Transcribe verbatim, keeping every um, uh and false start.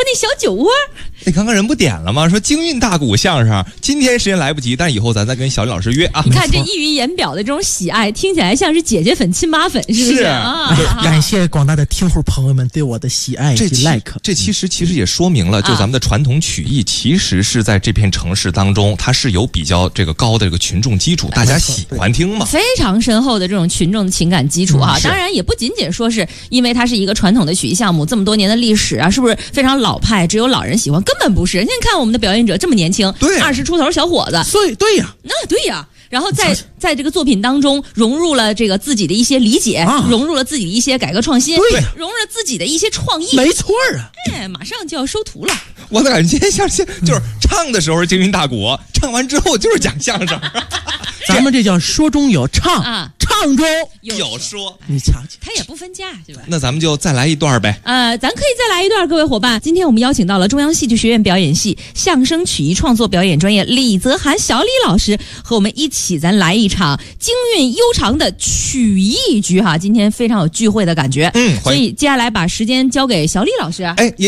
那小酒窝。 哎，刚刚人不点了吗？说京韵大鼓相声，今天时间来不及，但以后咱再跟小李老师约啊。 你看这溢于言表的这种喜爱，听起来像是姐姐粉亲妈粉，是不是？ 是啊， 感谢广大的听户朋友们对我的喜爱及 like。 这其实其实也说明了，就咱们的传统曲艺，其实是在这片城市当中，它是有比较这个高的这个群众基础，大家喜欢听嘛， 非常深厚的这种群众的情感基础啊。 嗯、 当然，也不仅仅说是因为它是一个传统的曲艺项目，这么多年的历史啊，是不是非常老派，只有老人喜欢？根本不是，人家看我们的表演者这么年轻， 对、啊， 二十出头小伙子， 所以对呀， 那对呀。然后在在这个作品当中融入了这个自己的一些理解，啊、融入了自己的一些改革创新， 对， 融入了自己的一些创意， 没错啊！ 哎，马上就要收徒了。 我的感觉今天像是就是唱的时候是京韵大鼓，唱完之后就是讲相声。 咱们这叫说中有唱啊， 唱中有说。 你瞧瞧， 他也不分家，是吧？ 那咱们就再来一段呗。 呃，咱可以再来一段，各位伙伴。今天我们邀请到了中央戏剧学院表演系相声曲艺创作表演专业李泽涵小李老师，和我们一起咱来一场京韵悠长的曲艺剧哈。今天非常有聚会的感觉， 嗯， 所以接下来把时间交给小李老师啊。 哎。